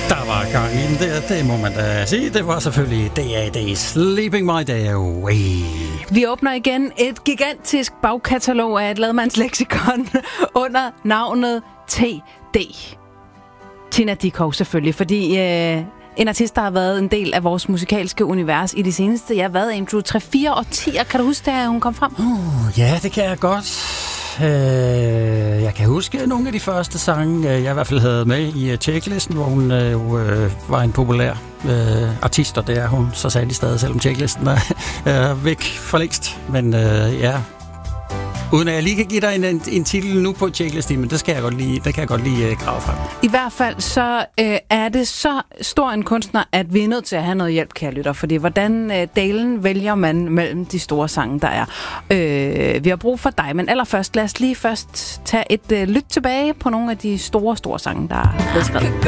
Der var gang i den der, det må man da sige. Det var selvfølgelig D.A.D. Sleeping My Day Away. Vi åbner igen et gigantisk bagkatalog af et ladmandsleksikon under navnet T.D. Tina Dickow selvfølgelig, fordi en artist, der har været en del af vores musikalske univers i de seneste, jeg har været Andrew 3-4 årtier. Kan du huske, da hun kom frem? Ja, det kan jeg godt. Jeg kan huske nogle af de første sange, jeg i hvert fald havde med i Checklisten, hvor hun var en populær artist, og det er hun så sandelig stadig, selvom Checklisten er væk for længst. Men ja, uden at jeg lige kan give dig en titel nu på Checklisten, men det kan jeg godt lige grave frem. I hvert fald så er det så stor en kunstner, at vi er nødt til at have noget hjælp, kære lytter, fordi hvordan dalen vælger man mellem de store sange, der er. Vi har brug for dig, men allerførst, lad os lige først tage et lyt tilbage på nogle af de store sange, der er blevet skrevet.